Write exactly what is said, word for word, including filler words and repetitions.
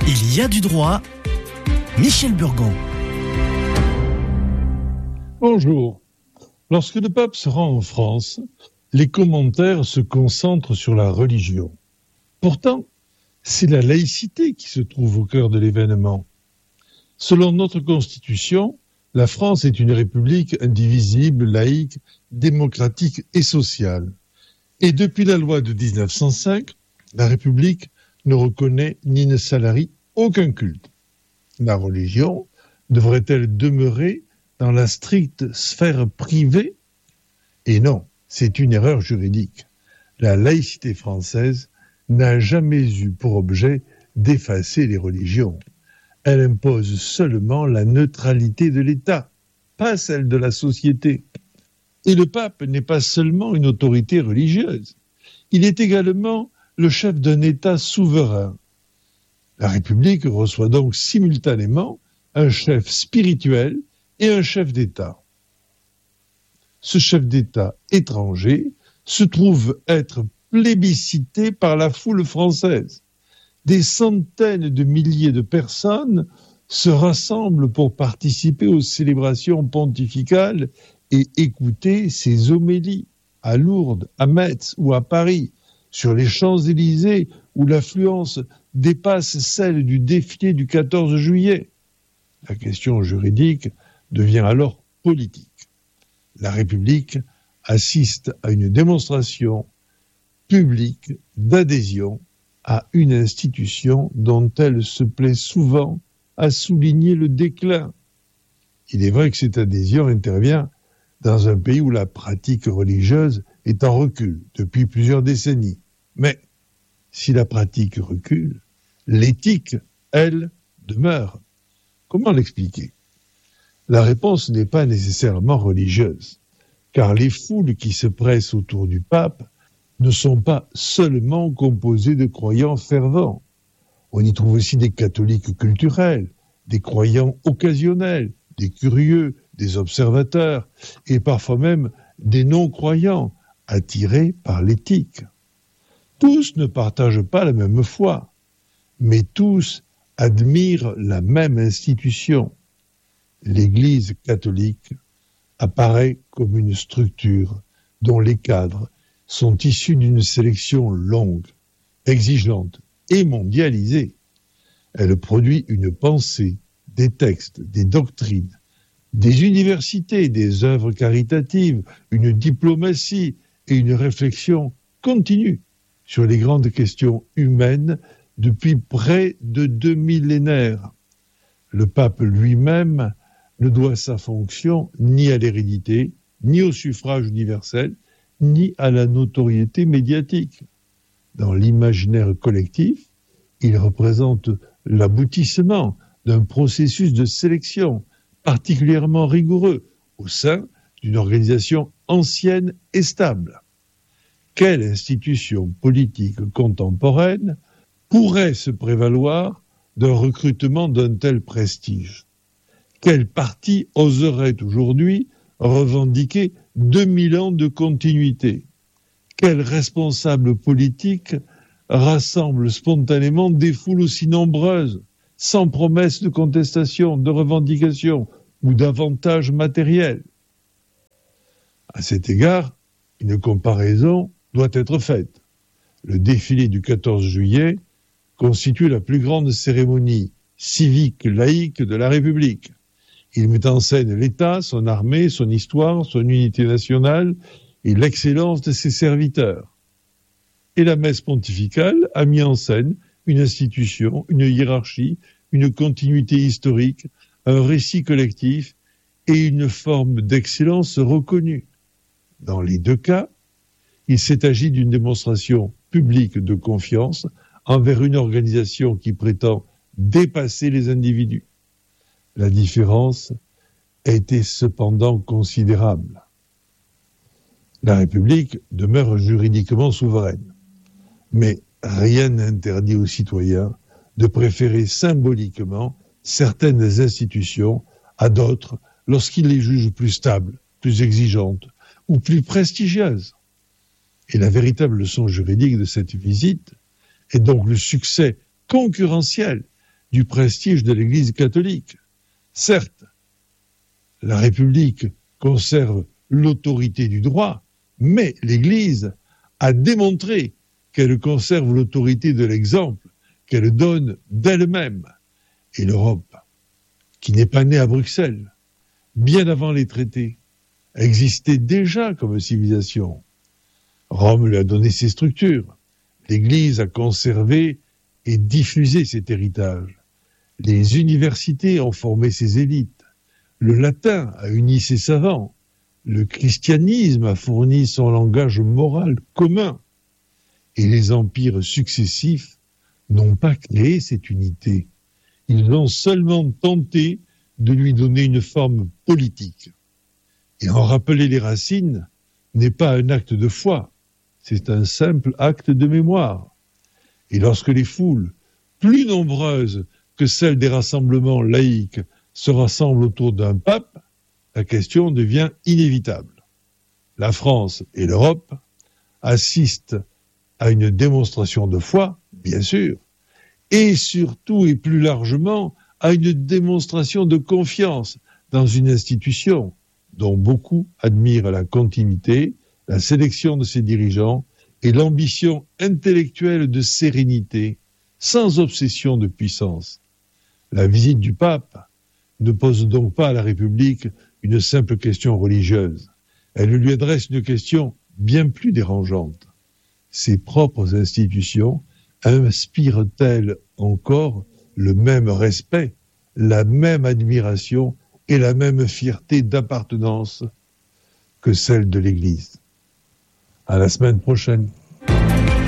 Il y a du droit. Michel Burgon. Bonjour. Lorsque le pape se rend en France, les commentaires se concentrent sur la religion. Pourtant, c'est la laïcité qui se trouve au cœur de l'événement. Selon notre Constitution, la France est une république indivisible, laïque, démocratique et sociale. Et depuis la loi de dix-neuf cent cinq, la République ne reconnaît ni ne salarie aucun culte. La religion devrait-elle demeurer dans la stricte sphère privée? Et non, c'est une erreur juridique. La laïcité française n'a jamais eu pour objet d'effacer les religions. Elle impose seulement la neutralité de l'État, pas celle de la société. Et le pape n'est pas seulement une autorité religieuse, il est également le chef d'un État souverain. La République reçoit donc simultanément un chef spirituel et un chef d'État. Ce chef d'État étranger se trouve être plébiscité par la foule française. Des centaines de milliers de personnes se rassemblent pour participer aux célébrations pontificales et écouter ses homélies à Lourdes, à Metz ou à Paris, sur les Champs-Élysées où l'affluence dépasse celle du défilé du quatorze juillet. La question juridique devient alors politique. La République assiste à une démonstration publique d'adhésion à une institution dont elle se plaît souvent à souligner le déclin. Il est vrai que cette adhésion intervient dans un pays où la pratique religieuse est en recul depuis plusieurs décennies. Mais si la pratique recule, l'éthique, elle, demeure. Comment l'expliquer? La réponse n'est pas nécessairement religieuse, car les foules qui se pressent autour du pape ne sont pas seulement composées de croyants fervents. On y trouve aussi des catholiques culturels, des croyants occasionnels, des curieux, des observateurs, et parfois même des non-croyants, attirés par l'éthique. Tous ne partagent pas la même foi, mais tous admirent la même institution. L'Église catholique apparaît comme une structure dont les cadres sont issus d'une sélection longue, exigeante et mondialisée. Elle produit une pensée, des textes, des doctrines, des universités, des œuvres caritatives, une diplomatie et une réflexion continue sur les grandes questions humaines depuis près de deux millénaires. Le pape lui-même ne doit sa fonction ni à l'hérédité, ni au suffrage universel, ni à la notoriété médiatique. Dans l'imaginaire collectif, il représente l'aboutissement d'un processus de sélection particulièrement rigoureux au sein d'une organisation ancienne et stable. Quelle institution politique contemporaine pourrait se prévaloir d'un recrutement d'un tel prestige? Quel parti oserait aujourd'hui revendiquer deux mille ans de continuité? Quel responsable politique rassemble spontanément des foules aussi nombreuses, sans promesse de contestation, de revendication ou d'avantages matériels? À cet égard, une comparaison doit être faite. Le défilé du quatorze juillet constitue la plus grande cérémonie civique laïque de la République. Il met en scène l'État, son armée, son histoire, son unité nationale et l'excellence de ses serviteurs. Et la messe pontificale a mis en scène une institution, une hiérarchie, une continuité historique, un récit collectif et une forme d'excellence reconnue. Dans les deux cas, il s'est agi d'une démonstration publique de confiance envers une organisation qui prétend dépasser les individus. La différence était cependant considérable. La République demeure juridiquement souveraine, mais rien n'interdit aux citoyens de préférer symboliquement certaines institutions à d'autres lorsqu'ils les jugent plus stables, plus exigeantes ou plus prestigieuses. Et la véritable leçon juridique de cette visite est donc le succès concurrentiel du prestige de l'Église catholique. Certes, la République conserve l'autorité du droit, mais l'Église a démontré qu'elle conserve l'autorité de l'exemple qu'elle donne d'elle-même. Et l'Europe, qui n'est pas née à Bruxelles, bien avant les traités, existait déjà comme civilisation. Rome lui a donné ses structures. L'Église a conservé et diffusé cet héritage. Les universités ont formé ses élites. Le latin a uni ses savants. Le christianisme a fourni son langage moral commun. Et les empires successifs n'ont pas créé cette unité. Ils ont seulement tenté de lui donner une forme politique. Et en rappeler les racines n'est pas un acte de foi, c'est un simple acte de mémoire. Et lorsque les foules, plus nombreuses que celles des rassemblements laïques, se rassemblent autour d'un pape, la question devient inévitable. La France et l'Europe assistent à une démonstration de foi, bien sûr, et surtout et plus largement à une démonstration de confiance dans une institution dont beaucoup admirent la continuité, la sélection de ses dirigeants et l'ambition intellectuelle de sérénité, sans obsession de puissance. La visite du pape ne pose donc pas à la République une simple question religieuse. Elle lui adresse une question bien plus dérangeante. Ses propres institutions inspirent-elles encore le même respect, la même admiration et la même fierté d'appartenance que celle de l'Église? À la semaine prochaine.